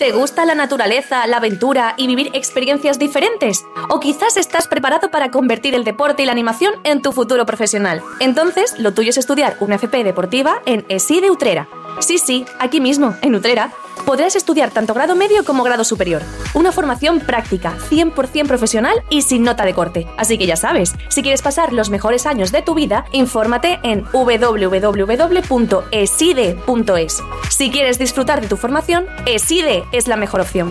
¿Te gusta la naturaleza, la aventura y vivir experiencias diferentes? ¿O quizás estás preparado para convertir el deporte y la animación en tu futuro profesional? Entonces, lo tuyo es estudiar una FP deportiva en ESI de Utrera. Sí, aquí mismo, en Utrera, podrás estudiar tanto grado medio como grado superior. Una formación práctica, 100% profesional y sin nota de corte. Así que ya sabes, si quieres pasar los mejores años de tu vida, infórmate en www.eside.es. Si quieres disfrutar de tu formación, ESIDE es la mejor opción.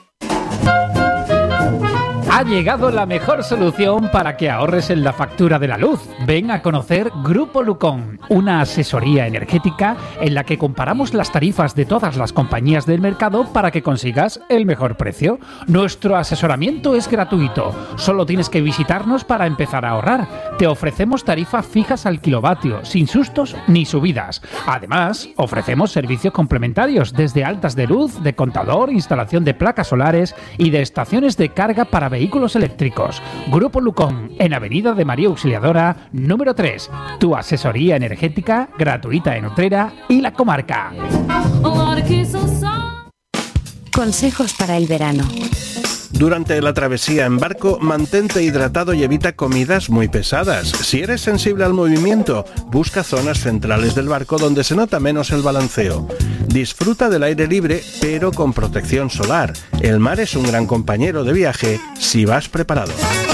Ha llegado la mejor solución para que ahorres en la factura de la luz. Ven a conocer Grupo Lucón, una asesoría energética en la que comparamos las tarifas de todas las compañías del mercado para que consigas el mejor precio. Nuestro asesoramiento es gratuito, solo tienes que visitarnos para empezar a ahorrar. Te ofrecemos tarifas fijas al kilovatio, sin sustos ni subidas. Además, ofrecemos servicios complementarios desde altas de luz, de contador, instalación de placas solares y de estaciones de carga para vehículos eléctricos. Grupo Lucón, en Avenida de María Auxiliadora, número 3. Tu asesoría energética gratuita en Utrera y la comarca. Consejos para el verano. Durante la travesía en barco, mantente hidratado y evita comidas muy pesadas. Si eres sensible al movimiento, busca zonas centrales del barco donde se nota menos el balanceo. Disfruta del aire libre, pero con protección solar. El mar es un gran compañero de viaje si vas preparado.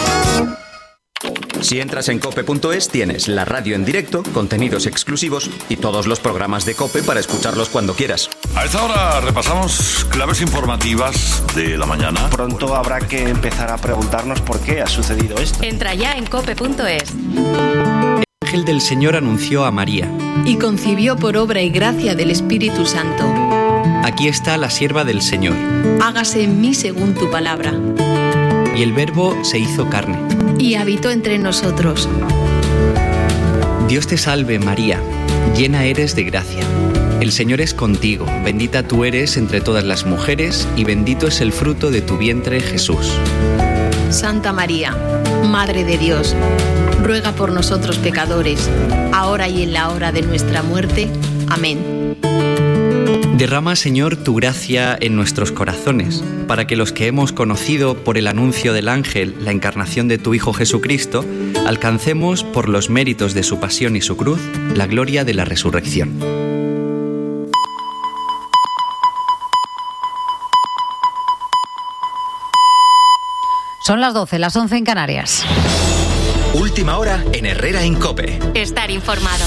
Si entras en cope.es tienes la radio en directo, contenidos exclusivos y todos los programas de COPE para escucharlos cuando quieras. A esta hora repasamos claves informativas de la mañana. Pronto habrá que empezar a preguntarnos por qué ha sucedido esto. Entra ya en cope.es. El ángel del Señor anunció a María. Y concibió por obra y gracia del Espíritu Santo. Aquí está la sierva del Señor. Hágase en mí según tu palabra. Y el Verbo se hizo carne. Y habitó entre nosotros. Dios te salve, María, llena eres de gracia. El Señor es contigo, bendita tú eres entre todas las mujeres, y bendito es el fruto de tu vientre, Jesús. Santa María, Madre de Dios, ruega por nosotros pecadores, ahora y en la hora de nuestra muerte. Amén. Derrama, Señor, tu gracia en nuestros corazones, para que los que hemos conocido por el anuncio del ángel la encarnación de tu Hijo Jesucristo, alcancemos, por los méritos de su pasión y su cruz, la gloria de la resurrección. Son las 12, las 11 en Canarias. Última hora en Herrera en COPE. Estar informado.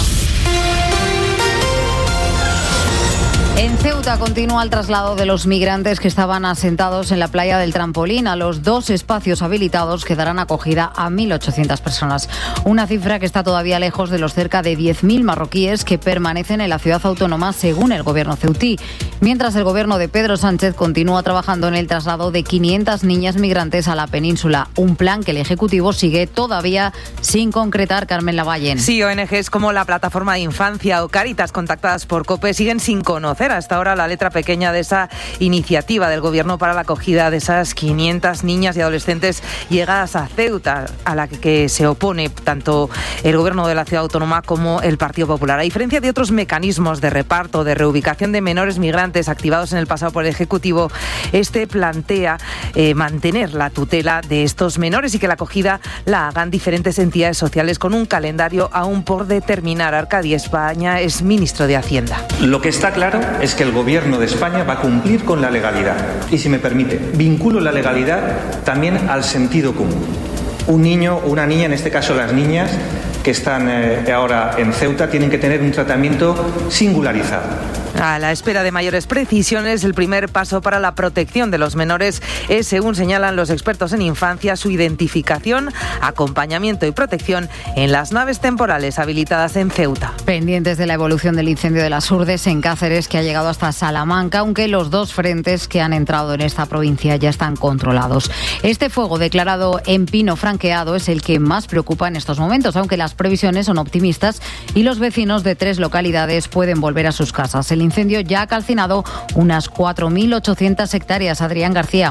En Ceuta continúa el traslado de los migrantes que estaban asentados en la playa del Trampolín. A los 2 espacios habilitados que darán acogida a 1.800 personas. Una cifra que está todavía lejos de los cerca de 10.000 marroquíes que permanecen en la ciudad autónoma según el gobierno ceutí. Mientras el gobierno de Pedro Sánchez continúa trabajando en el traslado de 500 niñas migrantes a la península. Un plan que el Ejecutivo sigue todavía sin concretar. Carmen Lavallén. Sí, ONGs como la Plataforma de Infancia o Cáritas, contactadas por COPE, siguen sin conocer hasta ahora la letra pequeña de esa iniciativa del Gobierno para la acogida de esas 500 niñas y adolescentes llegadas a Ceuta, a la que se opone tanto el Gobierno de la Ciudad Autónoma como el Partido Popular. A diferencia de otros mecanismos de reparto, de reubicación de menores migrantes activados en el pasado por el Ejecutivo, este plantea mantener la tutela de estos menores y que la acogida la hagan diferentes entidades sociales con un calendario aún por determinar. Arcadi España es ministro de Hacienda. Lo que está claro es que el Gobierno de España va a cumplir con la legalidad. Y si me permite, vinculo la legalidad también al sentido común. Un niño o una niña, en este caso las niñas que están ahora en Ceuta, tienen que tener un tratamiento singularizado. A la espera de mayores precisiones, el primer paso para la protección de los menores es, según señalan los expertos en infancia, su identificación, acompañamiento y protección en las naves temporales habilitadas en Ceuta. Pendientes de la evolución del incendio de las Urdes en Cáceres, que ha llegado hasta Salamanca, aunque los 2 frentes que han entrado en esta provincia ya están controlados. Este fuego declarado en pino franqueado es el que más preocupa en estos momentos, aunque las previsiones son optimistas y los vecinos de 3 localidades pueden volver a sus casas. El incendio ya ha calcinado unas 4.800 hectáreas. Adrián García.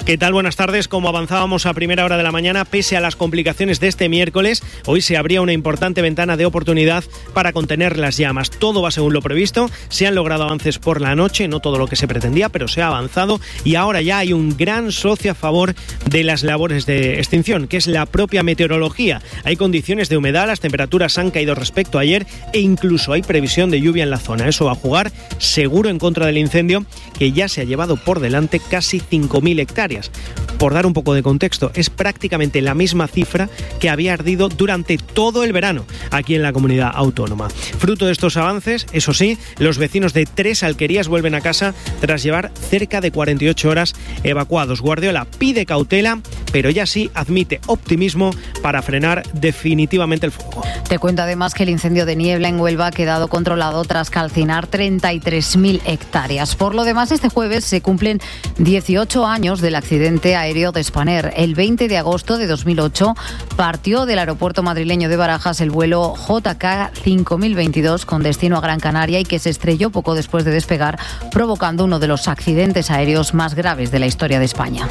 ¿Qué tal? Buenas tardes. Como avanzábamos a primera hora de la mañana, pese a las complicaciones de este miércoles, hoy se abría una importante ventana de oportunidad para contener las llamas. Todo va según lo previsto. Se han logrado avances por la noche, no todo lo que se pretendía, pero se ha avanzado y ahora ya hay un gran socio a favor de las labores de extinción, que es la propia meteorología. Hay condiciones de humedad, las temperaturas han caído respecto a ayer e incluso hay previsión de lluvia en la zona. Eso va a jugar seguro en contra del incendio, que ya se ha llevado por delante casi 5.000 hectáreas. Por dar un poco de contexto, es prácticamente la misma cifra que había ardido durante todo el verano aquí en la comunidad autónoma. Fruto de estos avances, eso sí, los vecinos de 3 alquerías vuelven a casa tras llevar cerca de 48 horas evacuados. Guardiola pide cautela, pero ya sí admite optimismo para frenar definitivamente el fuego. Te cuento además que el incendio de niebla en Huelva ha quedado controlado tras calcinar 33.000 hectáreas. Por lo demás, este jueves se cumplen 18 años del accidente aéreo de Spanair. El 20 de agosto de 2008 partió del aeropuerto madrileño de Barajas el vuelo JK 5022 con destino a Gran Canaria y que se estrelló poco después de despegar, provocando uno de los accidentes aéreos más graves de la historia de España.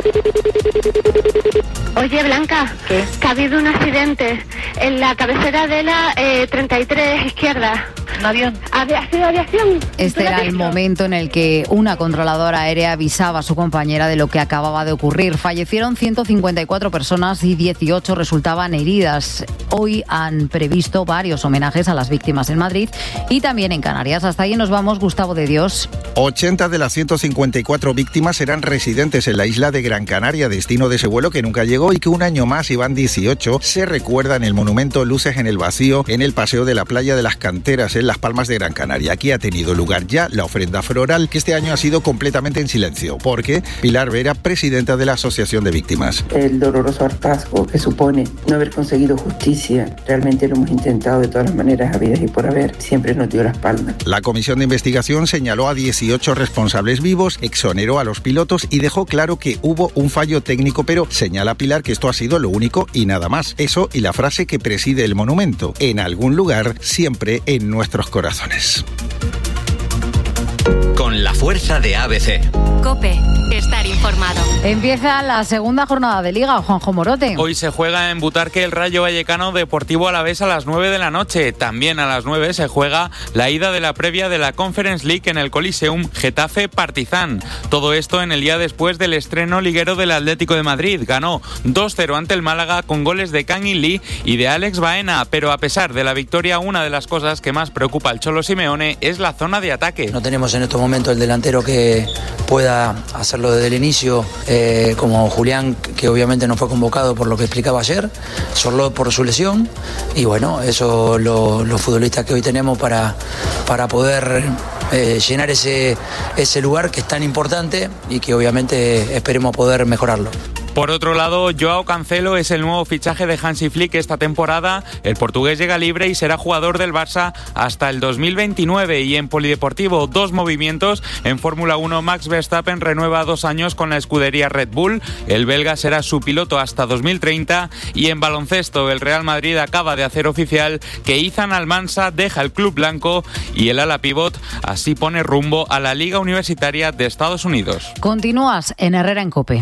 Oye, Blanca, ¿qué? Que ha habido un accidente en la cabecera de la 33 izquierda. ¿Un avión? ¿Ha sido aviación? Este era el momento en el que una controladora aérea avisaba a su compañera de lo que acababa de ocurrir. Fallecieron 154 personas y 18 resultaban heridas. Hoy han previsto varios homenajes a las víctimas en Madrid y también en Canarias. Hasta ahí nos vamos, Gustavo de Dios. 80 de las 154 víctimas eran residentes en la isla de Gran Canaria, destino de ese vuelo que nunca llegó y que un año más, iban 18, se recuerda en el monumento Luces en el Vacío, en el paseo de la playa de las Canteras, en Las Palmas de Gran Canaria. Aquí ha tenido lugar ya la ofrenda floral, que este año ha sido completamente en silencio, porque Pilar Vera, presidenta de la Asociación de Víctimas. El doloroso hartazgo que supone no haber conseguido justicia, realmente lo hemos intentado de todas las maneras habidas y por haber, siempre nos dio la espalda. La comisión de investigación señaló a 18 responsables vivos, exoneró a los pilotos y dejó claro que hubo un fallo técnico, pero señala Pilar que esto ha sido lo único y nada más. Eso y la frase que preside el monumento: en algún lugar, siempre en nuestros corazones. Con la fuerza de ABC. COPE. Estar informado. Empieza la segunda jornada de Liga, Juanjo Morote. Hoy se juega en Butarque el Rayo Vallecano Deportivo Alavés a las 9 de la noche. También a las 9 se juega la ida de la previa de la Conference League en el Coliseum Getafe Partizan. Todo esto en el día después del estreno liguero del Atlético de Madrid. Ganó 2-0 ante el Málaga con goles de Kang In Lee y de Alex Baena. Pero a pesar de la victoria, una de las cosas que más preocupa al Cholo Simeone es la zona de ataque. No tenemos en estos momentos el delantero que pueda hacerlo desde el inicio, como Julián, que obviamente no fue convocado por lo que explicaba ayer, Sorlot por su lesión, y bueno, eso los futbolistas que hoy tenemos para poder llenar ese lugar que es tan importante y que obviamente esperemos poder mejorarlo. Por otro lado, Joao Cancelo es el nuevo fichaje de Hansi Flick esta temporada. El portugués llega libre y será jugador del Barça hasta el 2029. Y en polideportivo, 2 movimientos. En Fórmula 1, Max Verstappen renueva 2 años con la escudería Red Bull. El belga será su piloto hasta 2030. Y en baloncesto, el Real Madrid acaba de hacer oficial que Izan Almansa deja el club blanco y el ala pivot así pone rumbo a la Liga Universitaria de Estados Unidos. Continúas en Herrera en COPE.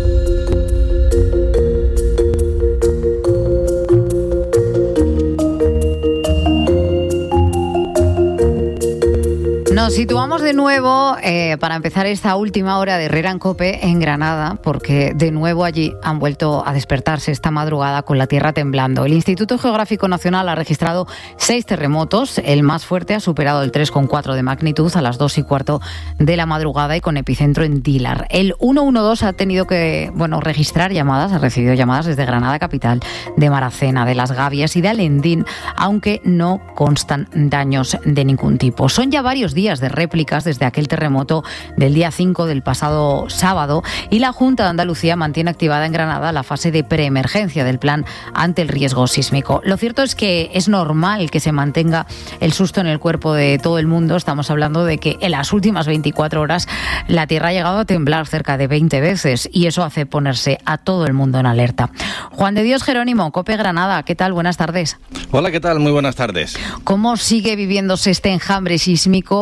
Nos situamos de nuevo para empezar esta última hora de Herrera en COPE en Granada, porque de nuevo allí han vuelto a despertarse esta madrugada con la tierra temblando. El Instituto Geográfico Nacional ha registrado 6 terremotos. El más fuerte ha superado el 3,4 de magnitud a las 2:15 de la madrugada y con epicentro en Dílar. El 112 ha tenido que registrar llamadas, ha recibido llamadas desde Granada capital, de Maracena, de Las Gavias y de Alendín, aunque no constan daños de ningún tipo. Son ya varios días de réplicas desde aquel terremoto del día 5 del pasado sábado y la Junta de Andalucía mantiene activada en Granada la fase de preemergencia del plan ante el riesgo sísmico. Lo cierto es que es normal que se mantenga el susto en el cuerpo de todo el mundo. Estamos hablando de que en las últimas 24 horas la Tierra ha llegado a temblar cerca de 20 veces y eso hace ponerse a todo el mundo en alerta. Juan de Dios Jerónimo, COPE Granada, ¿qué tal? Buenas tardes. Hola, ¿qué tal? Muy buenas tardes. ¿Cómo sigue viviéndose este enjambre sísmico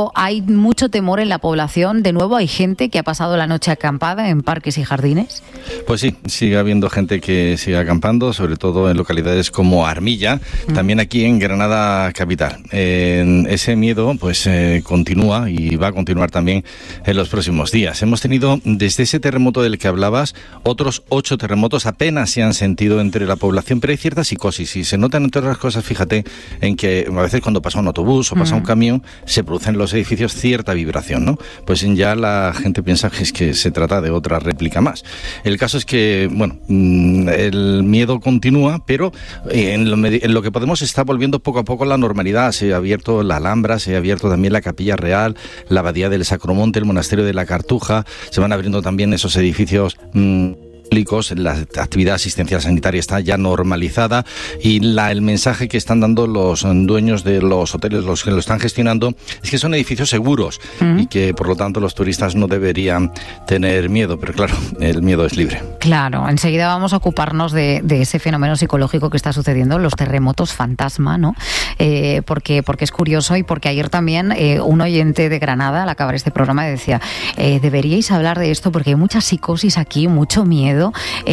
pero hay mucho temor en la población. De nuevo, hay gente que ha pasado la noche acampada en parques y jardines. Pues sí, sigue habiendo gente que sigue acampando, sobre todo en localidades como Armilla, también aquí en Granada capital. Ese miedo pues continúa y va a continuar también en los próximos días. Hemos tenido, desde ese terremoto del que hablabas, otros 8 terremotos apenas se han sentido entre la población, pero hay cierta psicosis y se notan entre otras cosas, fíjate, en que a veces cuando pasa un autobús o pasa un camión, se produce en los edificios cierta vibración, ¿no? Pues ya la gente piensa que es que se trata de otra réplica más. El caso es que, bueno, el miedo continúa, pero en lo que podemos está volviendo poco a poco la normalidad. Se ha abierto la Alhambra, se ha abierto también la Capilla Real, la Abadía del Sacromonte, el Monasterio de la Cartuja, se van abriendo también esos edificios la actividad asistencial sanitaria está ya normalizada y el mensaje que están dando los dueños de los hoteles, los que lo están gestionando, es que son edificios seguros y que por lo tanto los turistas no deberían tener miedo, pero claro, el miedo es libre. Claro, enseguida vamos a ocuparnos de ese fenómeno psicológico que está sucediendo, los terremotos fantasma, ¿no? Porque es curioso y porque ayer también un oyente de Granada, al acabar este programa, decía, deberíais hablar de esto porque hay mucha psicosis aquí, mucho miedo.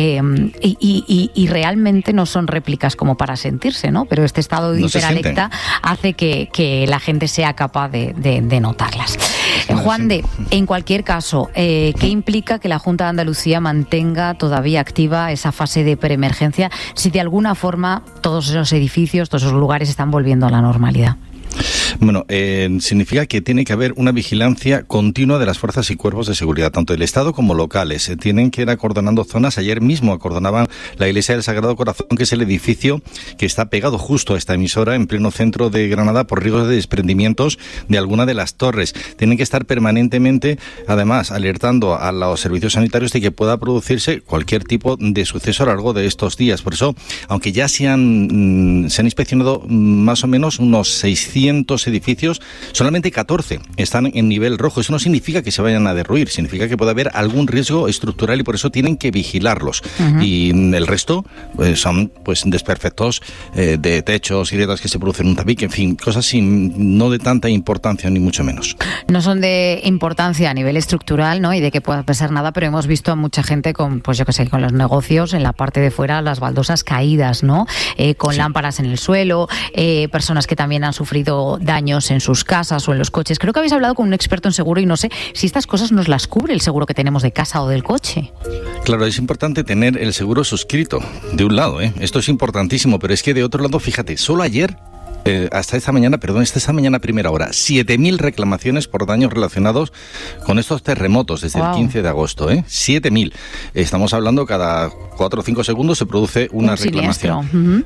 Y realmente no son réplicas como para sentirse, ¿no? Pero este estado de hiperalerta hace que la gente sea capaz de notarlas. Juan de, en cualquier caso, ¿qué implica que la Junta de Andalucía mantenga todavía activa esa fase de preemergencia si de alguna forma todos esos edificios, todos esos lugares están volviendo a la normalidad? Bueno, significa que tiene que haber una vigilancia continua de las fuerzas y cuerpos de seguridad, tanto del Estado como locales. Tienen que ir acordonando zonas. Ayer mismo acordonaban la Iglesia del Sagrado Corazón, que es el edificio que está pegado justo a esta emisora, en pleno centro de Granada, por riesgos de desprendimientos de alguna de las torres. Tienen que estar permanentemente, además, alertando a los servicios sanitarios de que pueda producirse cualquier tipo de suceso a lo largo de estos días. Por eso, aunque ya se han inspeccionado más o menos unos 600 edificios, solamente 14 están en nivel rojo. Eso no significa que se vayan a derruir, significa que puede haber algún riesgo estructural y por eso tienen que vigilarlos. Y el resto son desperfectos de techos y grietas que se producen en un tabique, en fin, cosas no de tanta importancia ni mucho menos. No son de importancia a nivel estructural, ¿no? Y de que pueda pasar nada, pero hemos visto a mucha gente con, pues yo que sé, con los negocios en la parte de fuera, las baldosas caídas, ¿no? Con lámparas en el suelo, personas que también han sufrido daños en sus casas o en los coches. Creo que habéis hablado con un experto en seguro y no sé si estas cosas nos las cubre el seguro que tenemos de casa o del coche. Claro, es importante tener el seguro suscrito, de un lado, esto es importantísimo, pero es que de otro lado, fíjate, solo ayer, hasta esta mañana a primera hora, 7.000 reclamaciones por daños relacionados con estos terremotos desde el 15 de agosto, 7.000. Estamos hablando cada 4 o 5 segundos se produce una reclamación.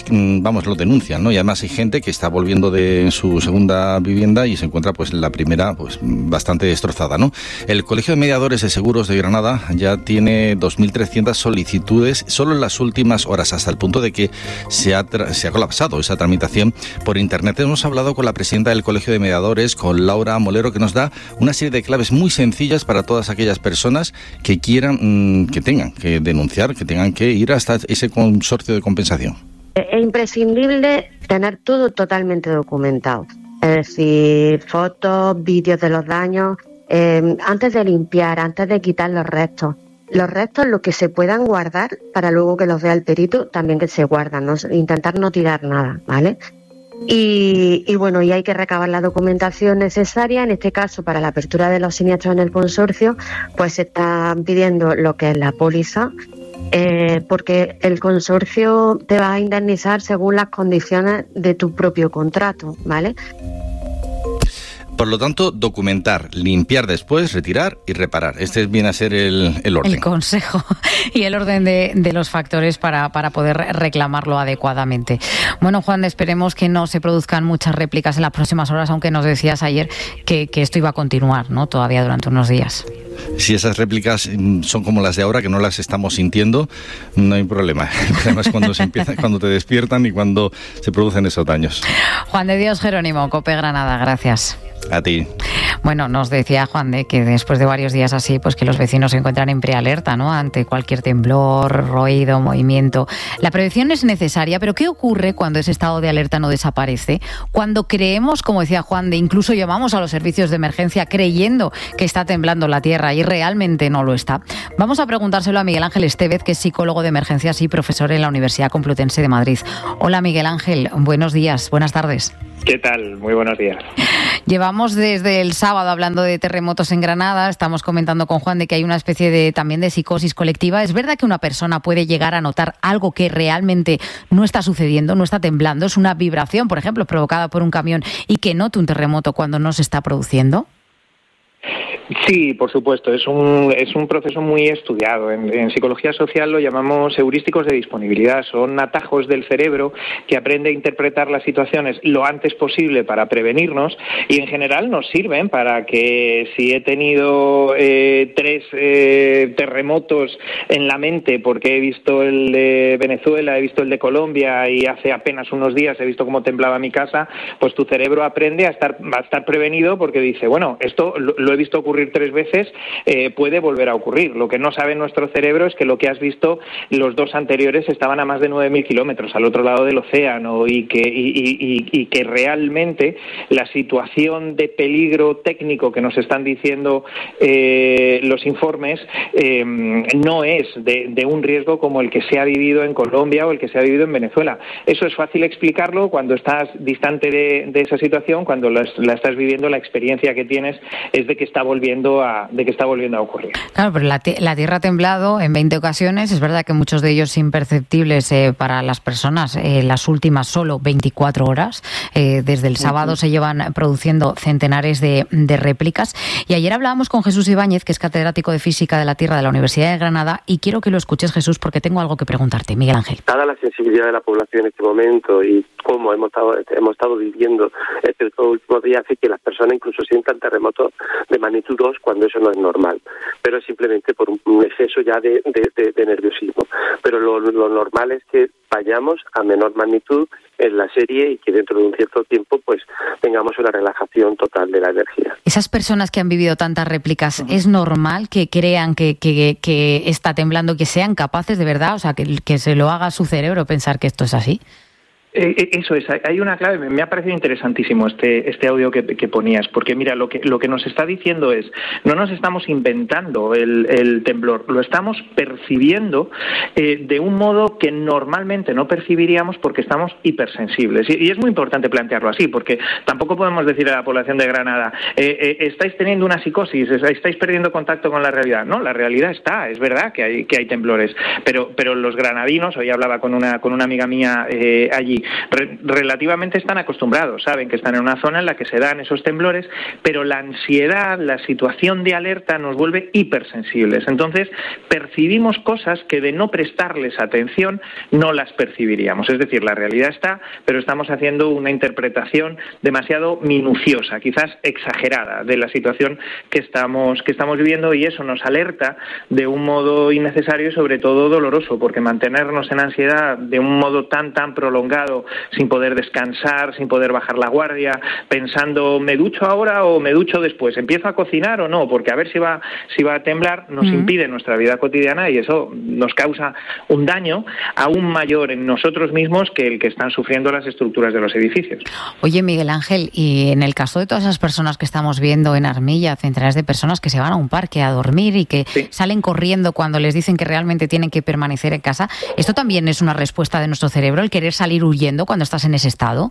Lo denuncian, ¿no? Y además hay gente que está volviendo de su segunda vivienda y se encuentra pues la primera pues bastante destrozada, ¿no? El Colegio de Mediadores de Seguros de Granada ya tiene 2.300 solicitudes solo en las últimas horas, hasta el punto de que se ha colapsado esa tramitación por internet. Hemos hablado con la presidenta del Colegio de Mediadores, con Laura Molero, que nos da una serie de claves muy sencillas para todas aquellas personas que quieran, que tengan que denunciar, que tengan que ir hasta ese consorcio de compensación. Es imprescindible tener todo totalmente documentado, es decir, fotos, vídeos de los daños, antes de limpiar, antes de quitar los restos. Los restos, lo que se puedan guardar para luego que los vea el perito, también que se guardan, ¿no? Intentar no tirar nada, ¿vale? Y hay que recabar la documentación necesaria. En este caso, para la apertura de los siniestros en el consorcio, pues se está pidiendo lo que es la póliza, porque el consorcio te va a indemnizar según las condiciones de tu propio contrato, ¿vale? Por lo tanto, documentar, limpiar después, retirar y reparar. Este viene a ser el orden. El consejo y el orden de los factores para poder reclamarlo adecuadamente. Bueno, Juan, esperemos que no se produzcan muchas réplicas en las próximas horas, aunque nos decías ayer que esto iba a continuar, ¿no? Todavía durante unos días. Si esas réplicas son como las de ahora, que no las estamos sintiendo, no hay problema. El problema es cuando te despiertan y cuando se producen esos daños. Juan de Dios Jerónimo, COPE Granada, gracias. A ti. Bueno, nos decía Juan de que después de varios días así, pues que los vecinos se encuentran en prealerta, ¿no? Ante cualquier temblor, ruido, movimiento. La prevención es necesaria, pero ¿qué ocurre cuando ese estado de alerta no desaparece? Cuando creemos, como decía Juan de, incluso llamamos a los servicios de emergencia creyendo que está temblando la tierra y realmente no lo está. Vamos a preguntárselo a Miguel Ángel Estevez, que es psicólogo de emergencias y profesor en la Universidad Complutense de Madrid. Hola Miguel Ángel, buenos días, buenas tardes. ¿Qué tal? Muy buenos días. Llevamos desde el sábado hablando de terremotos en Granada, estamos comentando con Juan de que hay una especie también de psicosis colectiva. ¿Es verdad que una persona puede llegar a notar algo que realmente no está sucediendo, no está temblando? ¿Es una vibración, por ejemplo, provocada por un camión y que note un terremoto cuando no se está produciendo? Sí, por supuesto, es un proceso muy estudiado. En psicología social lo llamamos heurísticos de disponibilidad. Son atajos del cerebro que aprende a interpretar las situaciones lo antes posible para prevenirnos y en general nos sirven para que si he tenido 3 terremotos en la mente porque he visto el de Venezuela, he visto el de Colombia y hace apenas unos días he visto cómo temblaba mi casa, pues tu cerebro aprende a estar prevenido porque dice, bueno, esto lo he visto ocurrir 3 veces, puede volver a ocurrir. Lo que no sabe nuestro cerebro es que lo que has visto, los 2 anteriores estaban a más de 9.000 kilómetros al otro lado del océano y que realmente la situación de peligro técnico que nos están diciendo los informes no es de un riesgo como el que se ha vivido en Colombia o el que se ha vivido en Venezuela. Eso es fácil explicarlo cuando estás distante de esa situación, cuando la estás viviendo, la experiencia que tienes es de que está volviendo a ocurrir. Claro, pero la Tierra ha temblado en 20 ocasiones, es verdad que muchos de ellos imperceptibles para las personas, las últimas solo 24 horas, desde el sábado se llevan produciendo centenares de réplicas y ayer hablábamos con Jesús Ibáñez, que es catedrático de Física de la Tierra de la Universidad de Granada y quiero que lo escuches, Jesús, porque tengo algo que preguntarte. Miguel Ángel. Dada la sensibilidad de la población en este momento y cómo hemos estado viviendo estos últimos días, hace que las personas incluso sientan terremotos de magnitud 2 cuando eso no es normal, pero es simplemente por un exceso ya de nerviosismo. Pero lo normal es que vayamos a menor magnitud en la serie y que dentro de un cierto tiempo pues tengamos una relajación total de la energía. Esas personas que han vivido tantas réplicas, ¿es normal que crean que está temblando, que sean capaces de verdad, o sea, que se lo haga su cerebro pensar que esto es así? Eso es, hay una clave, me ha parecido interesantísimo este audio que ponías, porque mira, lo que nos está diciendo es, no nos estamos inventando el temblor, lo estamos percibiendo de un modo que normalmente no percibiríamos porque estamos hipersensibles. Y es muy importante plantearlo así, porque tampoco podemos decir a la población de Granada, estáis teniendo una psicosis, estáis perdiendo contacto con la realidad. No, la realidad está, es verdad que hay temblores, pero los granadinos, hoy hablaba con una amiga mía allí, relativamente están acostumbrados, saben que están en una zona en la que se dan esos temblores, pero la ansiedad, la situación de alerta nos vuelve hipersensibles. Entonces percibimos cosas que de no prestarles atención no las percibiríamos. Es decir, la realidad está, pero estamos haciendo una interpretación demasiado minuciosa, quizás exagerada, de la situación que estamos viviendo, y eso nos alerta de un modo innecesario y sobre todo doloroso, porque mantenernos en ansiedad de un modo tan prolongado, sin poder descansar, sin poder bajar la guardia, pensando, ¿me ducho ahora o me ducho después? ¿Empiezo a cocinar o no? Porque a ver si va a temblar, nos impide nuestra vida cotidiana y eso nos causa un daño aún mayor en nosotros mismos que el que están sufriendo las estructuras de los edificios. Oye, Miguel Ángel, y en el caso de todas esas personas que estamos viendo en Armilla, centenares de personas que se van a un parque a dormir y que salen corriendo cuando les dicen que realmente tienen que permanecer en casa, ¿esto también es una respuesta de nuestro cerebro, el querer salir huyendo cuando estás en ese estado?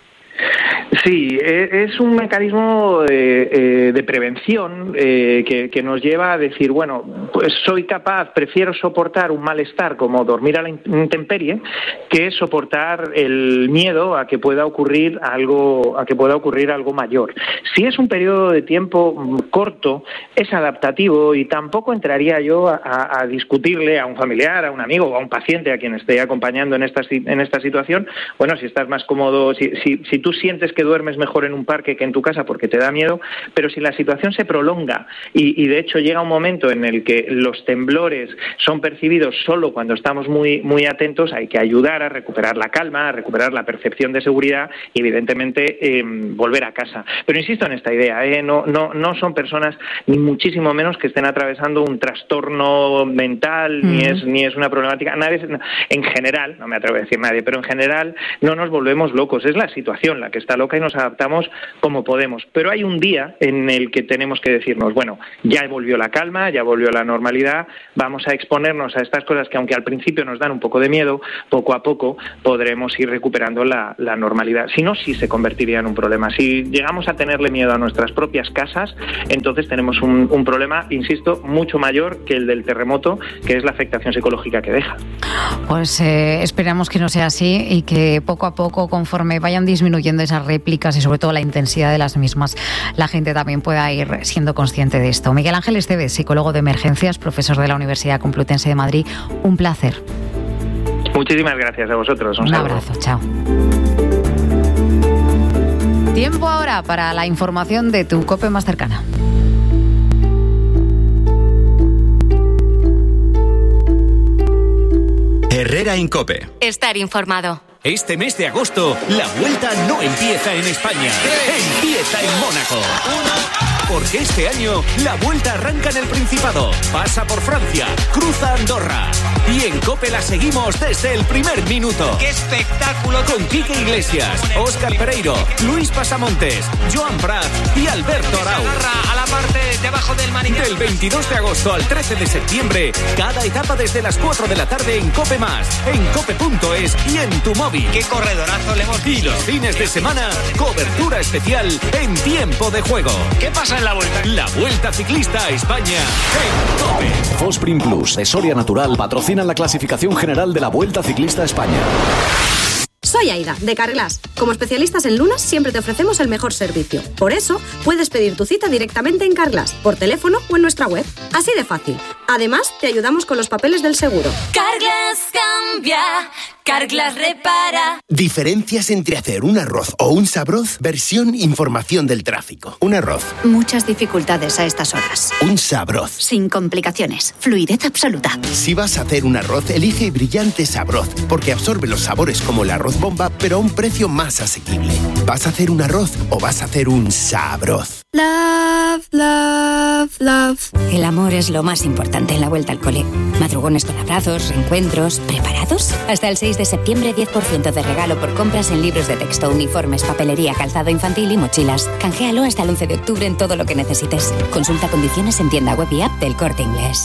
Sí, es un mecanismo de prevención que nos lleva a decir, bueno, pues soy capaz, prefiero soportar un malestar como dormir a la intemperie que soportar el miedo a que pueda ocurrir algo mayor. Si es un periodo de tiempo corto, es adaptativo y tampoco entraría yo a discutirle a un familiar, a un amigo o a un paciente a quien esté acompañando en esta situación, bueno, si estás más cómodo, si tú sientes que duermes mejor en un parque que en tu casa porque te da miedo, pero si la situación se prolonga y de hecho llega un momento en el que los temblores son percibidos solo cuando estamos muy, muy atentos, hay que ayudar a recuperar la calma, a recuperar la percepción de seguridad y evidentemente volver a casa. Pero insisto en esta idea, no son personas ni muchísimo menos que estén atravesando un trastorno mental, ni es una problemática. Nadie, en general, no me atrevo a decir nadie, pero en general no nos volvemos locos. Es la situación la que está loca y nos adaptamos como podemos. Pero hay un día en el que tenemos que decirnos, bueno, ya volvió la calma, ya volvió la normalidad, vamos a exponernos a estas cosas que aunque al principio nos dan un poco de miedo, poco a poco podremos ir recuperando la normalidad. Si no, sí se convertiría en un problema. Si llegamos a tenerle miedo a nuestras propias casas, entonces tenemos un problema, insisto, mucho mayor que el del terremoto, que es la afectación psicológica que deja. Pues esperamos que no sea así y que poco a poco, conforme vayan disminuyendo esas réplicas y sobre todo la intensidad de las mismas, la gente también pueda ir siendo consciente de esto. Miguel Ángel Esteves, psicólogo de emergencias, profesor de la Universidad Complutense de Madrid, un placer. Muchísimas gracias a vosotros. Un abrazo, chao. Tiempo ahora para la información de tu COPE más cercana. Herrera en COPE. Estar informado. Este mes de agosto, la Vuelta no empieza en España, empieza en Mónaco. Porque este año, la Vuelta arranca en el Principado, pasa por Francia, cruza Andorra. Y en COPE la seguimos desde el primer minuto. ¡Qué espectáculo! Con Quique Iglesias, Óscar Pereiro, Luis Pasamontes, Joan Prat y Alberto Arau. A la parte de abajo del manillar. Del 22 de agosto al 13 de septiembre, cada etapa desde las 4 de la tarde en COPE+, en cope.es y en tu móvil. ¡Qué corredorazo le hemos visto! Y los fines de semana, cobertura especial en tiempo de juego. ¿Qué pasa en la Vuelta? La Vuelta Ciclista a España en COPE. Fosprin Plus de Soria Natural patrocinan la clasificación general de la Vuelta Ciclista a España. Soy Aida, de Carglass. Como especialistas en lunas, siempre te ofrecemos el mejor servicio. Por eso, puedes pedir tu cita directamente en Carglass, por teléfono o en nuestra web. Así de fácil. Además, te ayudamos con los papeles del seguro. Carglass cambia, Carglass repara. Diferencias entre hacer un arroz o un sabroz, versión información del tráfico. Un arroz. Muchas dificultades a estas horas. Un sabroz. Sin complicaciones, fluidez absoluta. Si vas a hacer un arroz, elige Brillante Sabroz, porque absorbe los sabores como el arroz bomba, pero a un precio más asequible. ¿Vas a hacer un arroz o vas a hacer un sabroz? Love, love, love. El amor es lo más importante en la vuelta al cole. Madrugones con abrazos, reencuentros. ¿Preparados? Hasta el 6 de septiembre, 10% de regalo por compras en libros de texto, uniformes, papelería, calzado infantil y mochilas. Canjealo hasta el 11 de octubre en todo lo que necesites. Consulta condiciones en tienda web y app del Corte Inglés.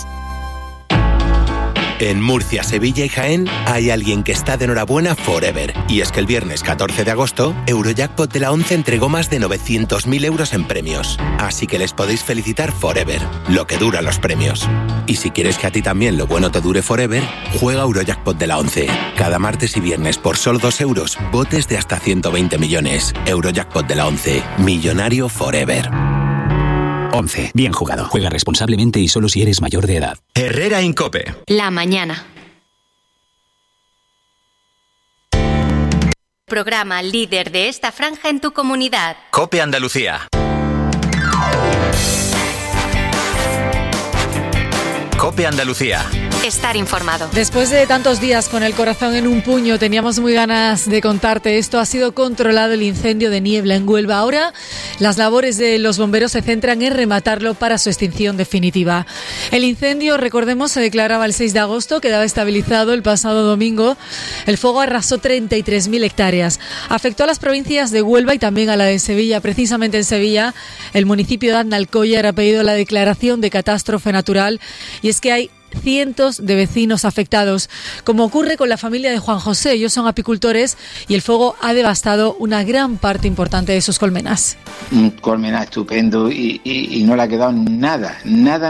En Murcia, Sevilla y Jaén hay alguien que está de enhorabuena forever. Y es que el viernes 14 de agosto, Eurojackpot de la 11 entregó más de 900.000 euros en premios. Así que les podéis felicitar forever, lo que dura los premios. Y si quieres que a ti también lo bueno te dure forever, juega Eurojackpot de la 11. Cada martes y viernes por solo 2 euros, botes de hasta 120 millones. Eurojackpot de la 11. Millonario forever. 11. Bien jugado. Juega responsablemente y solo si eres mayor de edad. Herrera en COPE. La mañana. Programa líder de esta franja en tu comunidad. COPE Andalucía. COPE Andalucía. Estar informado. Después de tantos días con el corazón en un puño, teníamos muy ganas de contarte esto. Ha sido controlado el incendio de niebla en Huelva. Ahora las labores de los bomberos se centran en rematarlo para su extinción definitiva. El incendio, recordemos, se declaraba el 6 de agosto, quedaba estabilizado el pasado domingo. El fuego arrasó 33.000 hectáreas. Afectó a las provincias de Huelva y también a la de Sevilla. Precisamente en Sevilla, el municipio de Andalcollar ha pedido la declaración de catástrofe natural, y es que hay cientos de vecinos afectados, como ocurre con la familia de Juan José. Ellos son apicultores y el fuego ha devastado una gran parte importante de sus colmenas. Un colmenar estupendo y no le ha quedado nada.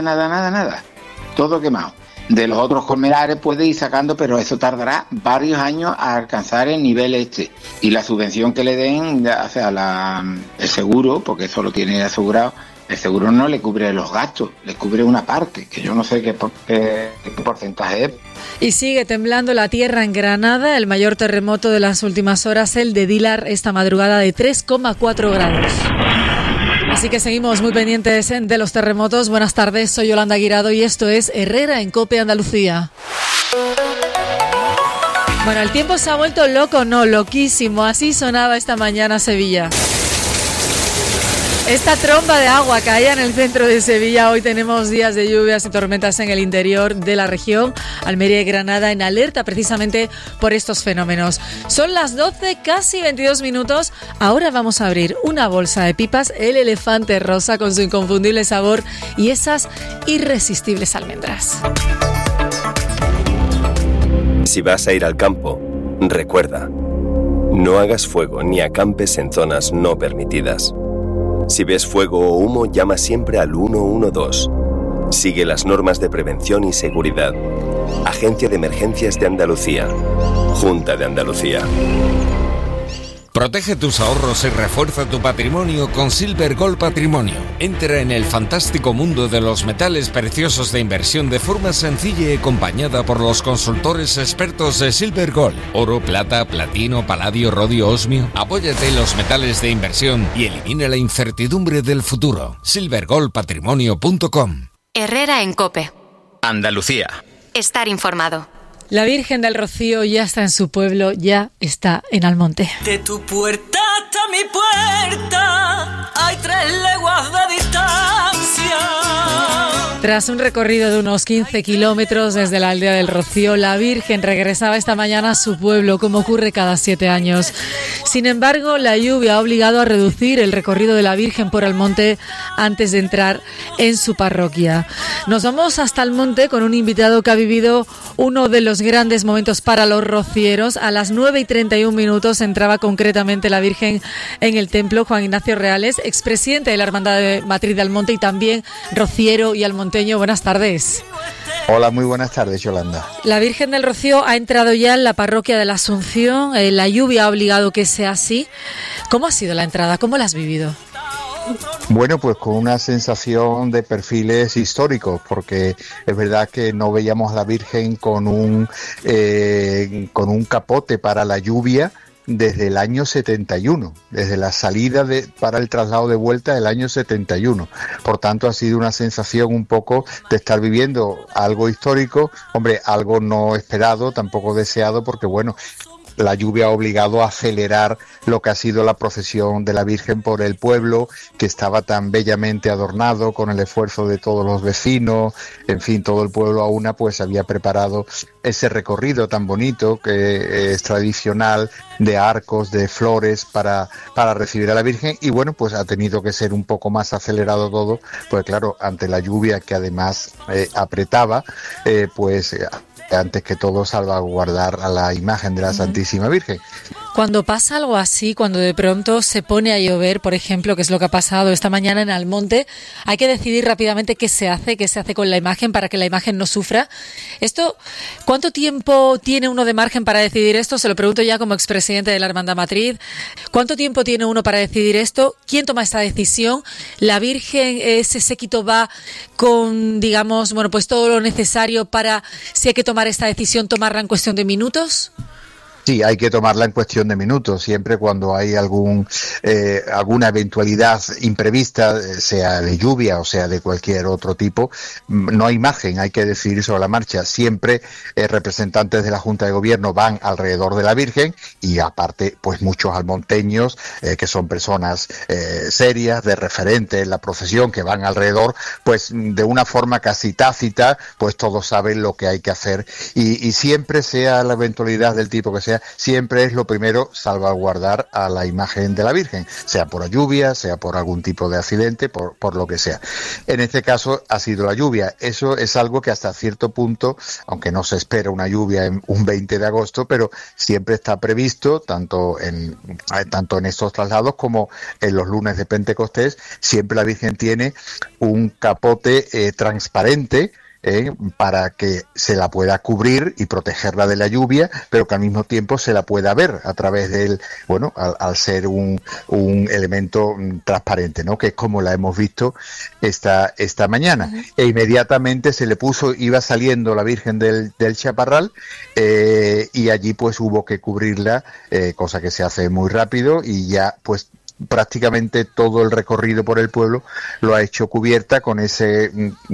Todo quemado. De los otros colmenares puede ir sacando, pero eso tardará varios años a alcanzar el nivel este. Y la subvención que le den, o sea, el seguro, porque eso lo tiene asegurado, El seguro no le cubre los gastos, le cubre una parte, que yo no sé qué porcentaje es. Y sigue temblando la tierra en Granada, el mayor terremoto de las últimas horas, el de Dilar, esta madrugada de 3,4 grados. Así que seguimos muy pendientes de los terremotos. Buenas tardes, soy Yolanda Guirado y esto es Herrera en COPE Andalucía. Bueno, el tiempo se ha vuelto loco, no, loquísimo. Así sonaba esta mañana Sevilla. Esta tromba de agua caía en el centro de Sevilla. Hoy tenemos días de lluvias y tormentas en el interior de la región. Almería y Granada en alerta precisamente por estos fenómenos. Son las 12, casi 22 minutos. Ahora vamos a abrir una bolsa de pipas, el elefante rosa con su inconfundible sabor y esas irresistibles almendras. Si vas a ir al campo, recuerda, no hagas fuego ni acampes en zonas no permitidas. Si ves fuego o humo, llama siempre al 112. Sigue las normas de prevención y seguridad. Agencia de Emergencias de Andalucía. Junta de Andalucía. Protege tus ahorros y refuerza tu patrimonio con Silver Gold Patrimonio. Entra en el fantástico mundo de los metales preciosos de inversión de forma sencilla y acompañada por los consultores expertos de Silver Gold. Oro, plata, platino, paladio, rodio, osmio. Apóyate en los metales de inversión y elimina la incertidumbre del futuro. silvergoldpatrimonio.com. Herrera en COPE. Andalucía. Estar informado. La Virgen del Rocío ya está en su pueblo, ya está en Almonte. De tu puerta hasta mi puerta hay 3 leguas de distancia. Tras un recorrido de unos 15 kilómetros desde la aldea del Rocío, la Virgen regresaba esta mañana a su pueblo, como ocurre cada 7 años. Sin embargo, la lluvia ha obligado a reducir el recorrido de la Virgen por Almonte antes de entrar en su parroquia. Nos vamos hasta Almonte con un invitado que ha vivido uno de los grandes momentos para los rocieros. A las 9:31 entraba concretamente la Virgen en el templo. Juan Ignacio Reales, expresidente de la Hermandad de Matriz de Almonte y también rociero y almonteño. Buenas tardes. Hola, muy buenas tardes, Yolanda. La Virgen del Rocío ha entrado ya en la parroquia de la Asunción. La lluvia ha obligado que sea así. ¿Cómo ha sido la entrada? ¿Cómo la has vivido? Bueno, pues con una sensación de perfiles históricos, porque es verdad que no veíamos a la Virgen con un capote para la lluvia desde el año 71, desde la salida para el traslado de vuelta del año 71. Por tanto, ha sido una sensación un poco de estar viviendo algo histórico, hombre, algo no esperado, tampoco deseado, porque bueno, la lluvia ha obligado a acelerar lo que ha sido la procesión de la Virgen por el pueblo, que estaba tan bellamente adornado con el esfuerzo de todos los vecinos. En fin, todo el pueblo a una pues había preparado ese recorrido tan bonito que es tradicional, de arcos, de flores para recibir a la Virgen, y bueno, pues ha tenido que ser un poco más acelerado todo, pues claro, ante la lluvia que además apretaba, antes que todo salvaguardar a la imagen de la Santísima Virgen. Cuando pasa algo así, cuando de pronto se pone a llover, por ejemplo, que es lo que ha pasado esta mañana en Almonte, hay que decidir rápidamente qué se hace con la imagen para que la imagen no sufra. Esto, ¿cuánto tiempo tiene uno de margen para decidir esto? Se lo pregunto ya como expresidente de la Hermandad Matriz. ¿Cuánto tiempo tiene uno para decidir esto? ¿Quién toma esta decisión? ¿La Virgen, ese séquito va con, digamos, bueno, pues todo lo necesario para, si hay que tomar esta decisión, tomarla en cuestión de minutos? Sí, hay que tomarla en cuestión de minutos, siempre cuando hay alguna eventualidad imprevista, sea de lluvia o sea de cualquier otro tipo, no hay margen, hay que decidir sobre la marcha. Siempre representantes de la Junta de Gobierno van alrededor de la Virgen y aparte pues muchos almonteños que son personas serias, de referente en la procesión, que van alrededor, pues de una forma casi tácita, pues todos saben lo que hay que hacer y siempre, sea la eventualidad del tipo que sea, siempre es lo primero salvaguardar a la imagen de la Virgen, sea por la lluvia, sea por algún tipo de accidente, por lo que sea. En este caso ha sido la lluvia. Eso es algo que hasta cierto punto, aunque no se espera una lluvia en un 20 de agosto, pero siempre está previsto, tanto en estos traslados como en los lunes de Pentecostés, siempre la Virgen tiene un capote transparente para que se la pueda cubrir y protegerla de la lluvia, pero que al mismo tiempo se la pueda ver a través del, bueno, al ser un elemento transparente, ¿no? Que es como la hemos visto esta mañana. E inmediatamente se le puso, iba saliendo la Virgen del Chaparral, y allí pues hubo que cubrirla, cosa que se hace muy rápido, y ya pues prácticamente todo el recorrido por el pueblo lo ha hecho cubierta con ese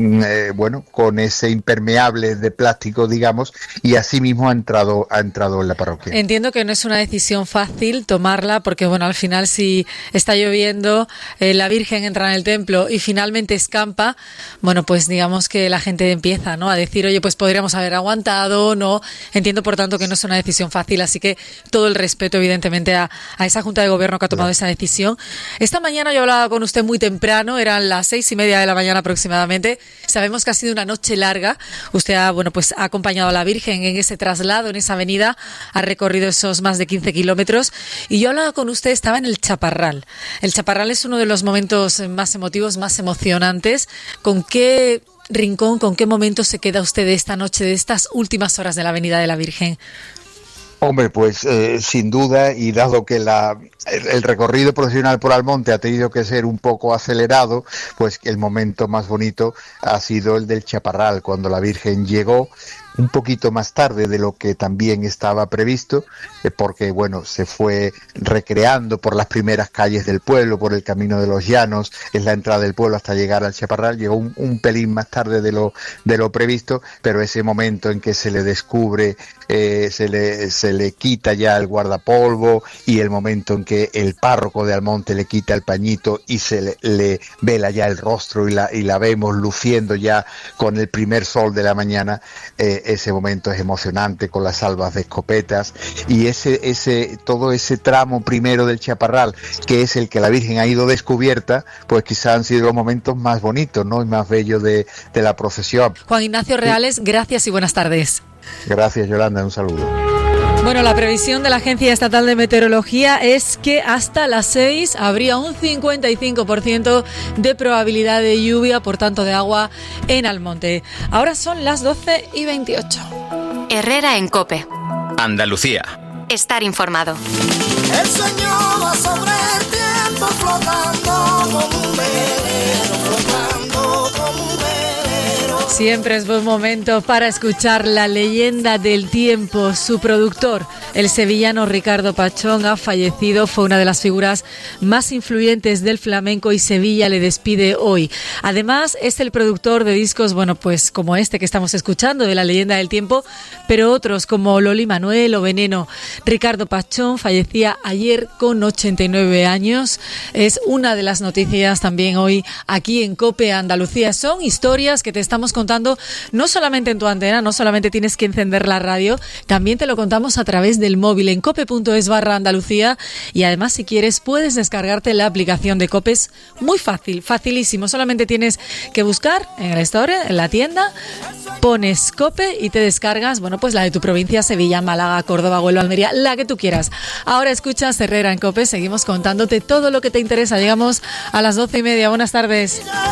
con ese impermeable de plástico, digamos, y así mismo ha entrado en la parroquia. Entiendo que no es una decisión fácil tomarla, porque bueno, al final si está lloviendo, la Virgen entra en el templo y finalmente escampa, bueno, pues digamos que la gente empieza, ¿no?, a decir, oye, pues podríamos haber aguantado, ¿no? Entiendo, por tanto, que no es una decisión fácil, así que todo el respeto, evidentemente, a esa Junta de Gobierno que ha tomado esa decisión. Esta mañana yo hablaba con usted muy temprano, eran las 6:30 de la mañana aproximadamente. Sabemos que ha sido una noche larga. Usted ha acompañado a la Virgen en ese traslado, en esa avenida, ha recorrido esos más de 15 kilómetros. Y yo hablaba con usted, estaba en el Chaparral. El Chaparral es uno de los momentos más emotivos, más emocionantes. ¿Con qué rincón, con qué momento se queda usted de esta noche, de estas últimas horas de la Avenida de la Virgen? Hombre, pues sin duda, y dado que el recorrido procesional por Almonte ha tenido que ser un poco acelerado, pues el momento más bonito ha sido el del Chaparral, cuando la Virgen llegó un poquito más tarde de lo que también estaba previsto, porque bueno, se fue recreando por las primeras calles del pueblo, por el Camino de los Llanos, es la entrada del pueblo hasta llegar al Chaparral. Llegó un pelín más tarde de lo previsto, pero ese momento en que se le descubre, se le quita ya el guardapolvo, y el momento en que el párroco de Almonte le quita el pañito y se le vela ya el rostro, y la vemos luciendo ya con el primer sol de la mañana, ese momento es emocionante, con las salvas de escopetas, y todo ese tramo primero del Chaparral, que es el que la Virgen ha ido descubierta, pues quizás han sido los momentos más bonitos, ¿no?, y más bellos de la procesión. Juan Ignacio Reales, gracias y buenas tardes. Gracias, Yolanda, un saludo. Bueno, la previsión de la Agencia Estatal de Meteorología es que hasta las 6 habría un 55% de probabilidad de lluvia, por tanto de agua, en Almonte. Ahora son las 12:28. Herrera en COPE. Andalucía. Estar informado. El sueño va sobre el tiempo flotando como un velero, flotando como un velero. Siempre es buen momento para escuchar La leyenda del tiempo. Su productor, el sevillano Ricardo Pachón, ha fallecido. Fue una de las figuras más influyentes del flamenco y Sevilla le despide hoy. Además, es el productor de discos, bueno, pues como este que estamos escuchando, de La leyenda del tiempo, pero otros como Loli Manuel o Veneno. Ricardo Pachón fallecía ayer con 89 años. Es una de las noticias también hoy aquí en COPE Andalucía. Son historias que te estamos contando no solamente en tu antena, no solamente tienes que encender la radio, también te lo contamos a través del móvil en cope.es/Andalucía, y además si quieres puedes descargarte la aplicación de COPE. Es muy fácil, facilísimo, solamente tienes que buscar en el store, en la tienda, pones COPE y te descargas, bueno, pues la de tu provincia, Sevilla, Málaga, Córdoba, Huelva, Almería, la que tú quieras. Ahora escuchas Herrera en COPE, seguimos contándote todo lo que te interesa. Llegamos a las 12:30. Buenas tardes.